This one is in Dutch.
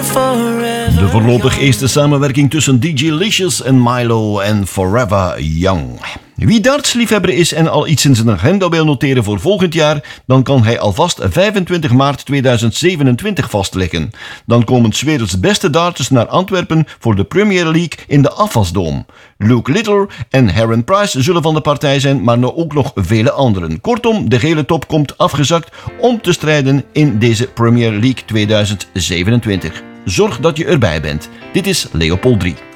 De voorlopig eerste samenwerking tussen DJ Licious en Milo en Forever Young. Wie dartsliefhebber is en al iets in zijn agenda wil noteren voor volgend jaar, dan kan hij alvast 25 maart 2027 vastleggen. Dan komen 's werelds beste darters naar Antwerpen voor de Premier League in de Afasdome. Luke Littler en Heron Price zullen van de partij zijn, maar ook nog vele anderen. Kortom, de gele top komt afgezakt om te strijden in deze Premier League 2027. Zorg dat je erbij bent. Dit is Leopold 3.